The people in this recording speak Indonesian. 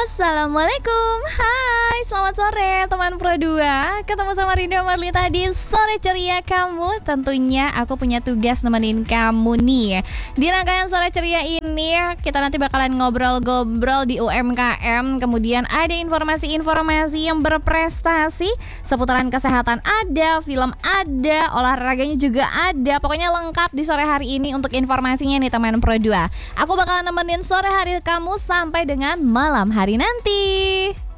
Assalamualaikum, hai selamat sore teman Pro 2. Ketemu sama Rinda Marlita di Sore Ceria kamu. Tentunya aku punya tugas nemenin kamu nih. Di rangkaian Sore Ceria ini kita nanti bakalan ngobrol-ngobrol di UMKM. Kemudian ada informasi-informasi yang berprestasi. Seputaran kesehatan ada, film ada, olahraganya juga ada. Pokoknya lengkap di sore hari ini untuk informasinya nih teman Pro 2. Aku bakalan nemenin sore hari kamu sampai dengan malam hari nanti.